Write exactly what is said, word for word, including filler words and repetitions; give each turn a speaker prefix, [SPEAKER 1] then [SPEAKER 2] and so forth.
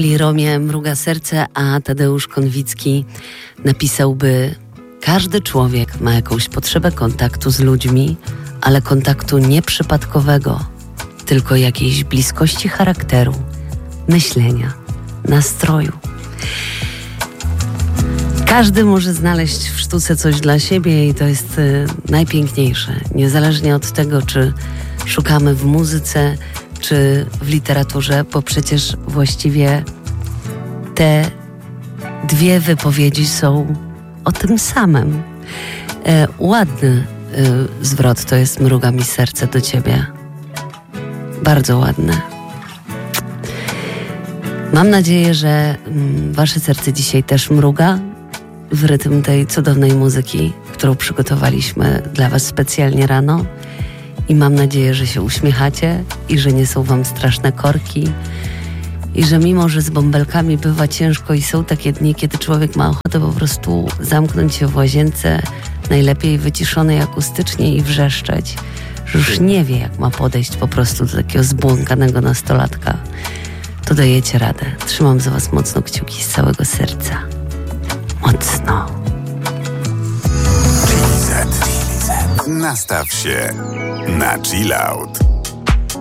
[SPEAKER 1] Pauli Romie mruga serce, a Tadeusz Konwicki napisałby: każdy człowiek ma jakąś potrzebę kontaktu z ludźmi, ale kontaktu nieprzypadkowego, tylko jakiejś bliskości charakteru, myślenia, nastroju. Każdy może znaleźć w sztuce coś dla siebie i to jest y, najpiękniejsze. Niezależnie od tego, czy szukamy w muzyce, czy w literaturze, bo przecież właściwie te dwie wypowiedzi są o tym samym. E, ładny e, zwrot to jest: mruga mi serce do ciebie. Bardzo ładne. Mam nadzieję, że mm, wasze serce dzisiaj też mruga w rytm tej cudownej muzyki, którą przygotowaliśmy dla was specjalnie rano. I mam nadzieję, że się uśmiechacie i że nie są wam straszne korki i że mimo, że z bąbelkami bywa ciężko i są takie dni, kiedy człowiek ma ochotę po prostu zamknąć się w łazience, najlepiej wyciszonej akustycznie i wrzeszczeć, że już nie wie, jak ma podejść po prostu do takiego zbłąkanego nastolatka, to dajecie radę. Trzymam za was mocno kciuki z całego serca. Mocno.
[SPEAKER 2] Nastaw się na chill out.